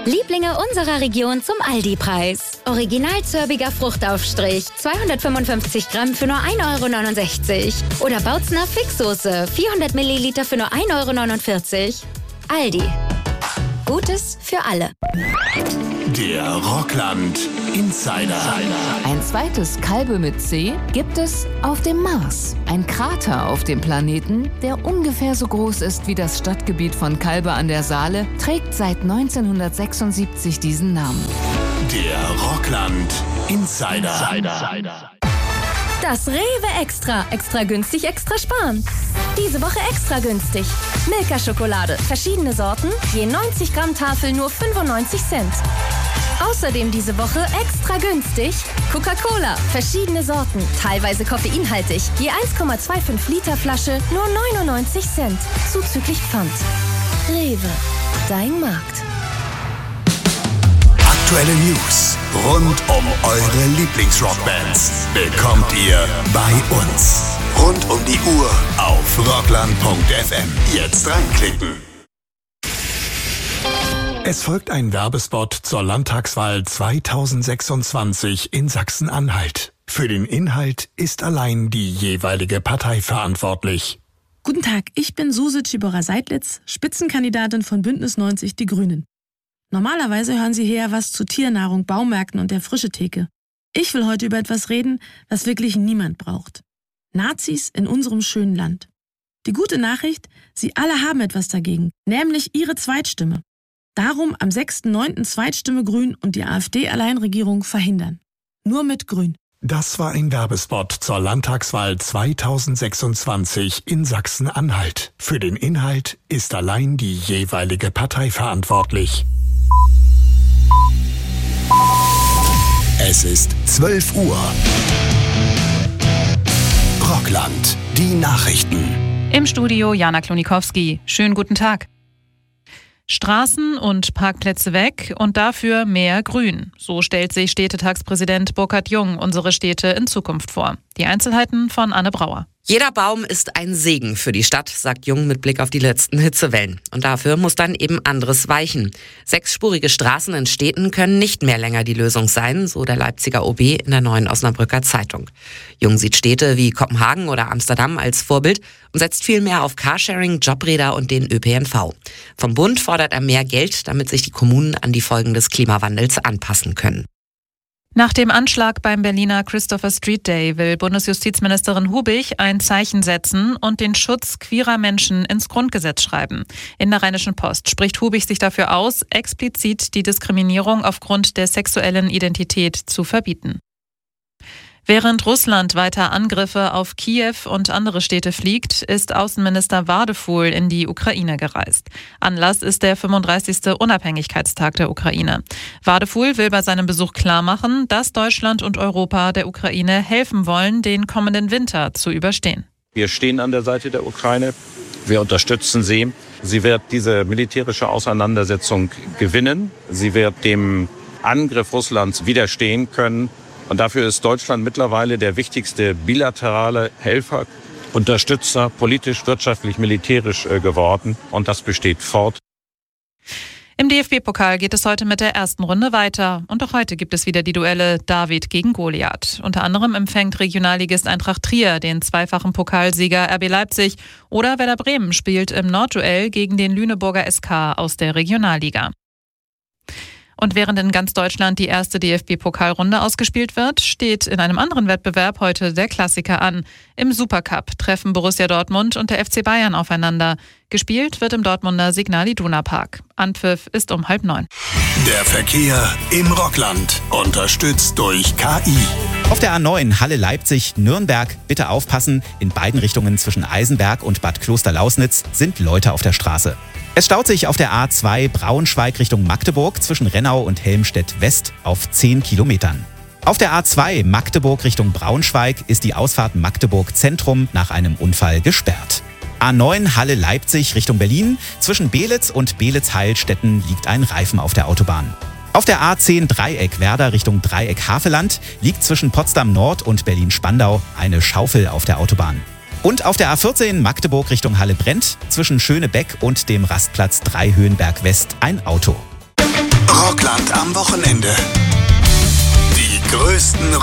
Lieblinge unserer Region zum Aldi-Preis. Original zörbiger Fruchtaufstrich, 255 Gramm für nur 1,69 €. Oder Bautzner Fixsoße, 400 Milliliter für nur 1,49 €. Aldi. Gutes für alle. Der Rockland Insider. Ein zweites Kalbe mit C gibt es auf dem Mars. Ein Krater auf dem Planeten, der ungefähr so groß ist wie das Stadtgebiet von Kalbe an der Saale, trägt seit 1976 diesen Namen. Der Rockland Insider. Das Rewe Extra. Extra günstig, extra sparen. Diese Woche extra günstig. Milka-Schokolade. Verschiedene Sorten. Je 90 Gramm Tafel nur 95 Cent. Außerdem diese Woche extra günstig Coca-Cola. Verschiedene Sorten. Teilweise koffeinhaltig. Je 1,25 Liter Flasche nur 99 Cent. Zuzüglich Pfand. Rewe. Dein Markt. Aktuelle News rund um eure Lieblingsrockbands bekommt ihr bei uns. Rund um die Uhr auf rockland.fm. Jetzt reinklicken. Es folgt ein Werbespot zur Landtagswahl 2026 in Sachsen-Anhalt. Für den Inhalt ist allein die jeweilige Partei verantwortlich. Guten Tag, ich bin Suse Tschiborer-Seidlitz, Spitzenkandidatin von Bündnis 90 Die Grünen. Normalerweise hören Sie hier was zu Tiernahrung, Baumärkten und der Frischetheke. Ich will heute über etwas reden, was wirklich niemand braucht. Nazis in unserem schönen Land. Die gute Nachricht, Sie alle haben etwas dagegen, nämlich Ihre Zweitstimme. Darum am 6.9. Zweitstimme Grün und die AfD-Alleinregierung verhindern. Nur mit Grün. Das war ein Werbespot zur Landtagswahl 2026 in Sachsen-Anhalt. Für den Inhalt ist allein die jeweilige Partei verantwortlich. Es ist 12 Uhr. Rockland, die Nachrichten. Im Studio Jana Klonikowski. Schönen guten Tag. Straßen und Parkplätze weg und dafür mehr Grün. So stellt sich Städtetagspräsident Burkhard Jung unsere Städte in Zukunft vor. Die Einzelheiten von Anne Brauer. Jeder Baum ist ein Segen für die Stadt, sagt Jung mit Blick auf die letzten Hitzewellen. Und dafür muss dann eben anderes weichen. 6-spurige Straßen in Städten können nicht mehr länger die Lösung sein, so der Leipziger OB in der Neuen Osnabrücker Zeitung. Jung sieht Städte wie Kopenhagen oder Amsterdam als Vorbild und setzt viel mehr auf Carsharing, Jobräder und den ÖPNV. Vom Bund fordert er mehr Geld, damit sich die Kommunen an die Folgen des Klimawandels anpassen können. Nach dem Anschlag beim Berliner Christopher Street Day will Bundesjustizministerin Hubig ein Zeichen setzen und den Schutz queerer Menschen ins Grundgesetz schreiben. In der Rheinischen Post spricht Hubig sich dafür aus, explizit die Diskriminierung aufgrund der sexuellen Identität zu verbieten. Während Russland weiter Angriffe auf Kiew und andere Städte fliegt, ist Außenminister Wadefuhl in die Ukraine gereist. Anlass ist der 35. Unabhängigkeitstag der Ukraine. Wadefuhl will bei seinem Besuch klarmachen, dass Deutschland und Europa der Ukraine helfen wollen, den kommenden Winter zu überstehen. Wir stehen an der Seite der Ukraine. Wir unterstützen sie. Sie wird diese militärische Auseinandersetzung gewinnen. Sie wird dem Angriff Russlands widerstehen können. Und dafür ist Deutschland mittlerweile der wichtigste bilaterale Helfer, Unterstützer, politisch, wirtschaftlich, militärisch geworden. Und das besteht fort. Im DFB-Pokal geht es heute mit der ersten Runde weiter. Und auch heute gibt es wieder die Duelle David gegen Goliath. Unter anderem empfängt Regionalligist Eintracht Trier den zweifachen Pokalsieger RB Leipzig. Oder Werder Bremen spielt im Nordduell gegen den Lüneburger SK aus der Regionalliga. Und während in ganz Deutschland die erste DFB-Pokalrunde ausgespielt wird, steht in einem anderen Wettbewerb heute der Klassiker an. Im Supercup treffen Borussia Dortmund und der FC Bayern aufeinander. Gespielt wird im Dortmunder Signal Iduna Park. Anpfiff ist um 8:30. Der Verkehr im Rockland, unterstützt durch KI. Auf der A9 Halle-Leipzig-Nürnberg bitte aufpassen, in beiden Richtungen zwischen Eisenberg und Bad Klosterlausnitz sind Leute auf der Straße. Es staut sich auf der A2 Braunschweig Richtung Magdeburg zwischen Rennau und Helmstedt-West auf 10 Kilometern. Auf der A2 Magdeburg Richtung Braunschweig ist die Ausfahrt Magdeburg Zentrum nach einem Unfall gesperrt. A9 Halle-Leipzig Richtung Berlin zwischen Belitz und Belitz-Heilstätten liegt ein Reifen auf der Autobahn. Auf der A10 Dreieck Werder Richtung Dreieck Haveland liegt zwischen Potsdam Nord und Berlin-Spandau eine Schaufel auf der Autobahn. Und auf der A14 Magdeburg Richtung Halle Brent zwischen Schönebeck und dem Rastplatz 3 Höhenberg West ein Auto. Rockland am Wochenende. Die größten